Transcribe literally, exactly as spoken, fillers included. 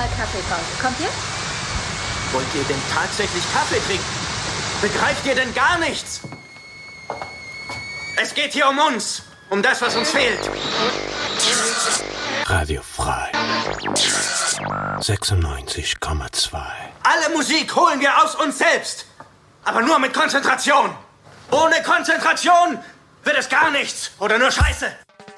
mal Kaffeepause. Kommt ihr? Wollt ihr denn tatsächlich Kaffee trinken? Begreift ihr denn gar nichts? Es geht hier um uns. Um das, was uns fehlt. Radio Frei. sechsundneunzig Komma zwei. Alle Musik holen wir aus uns selbst. Aber nur mit Konzentration. Ohne Konzentration wird es gar nichts. Oder nur Scheiße.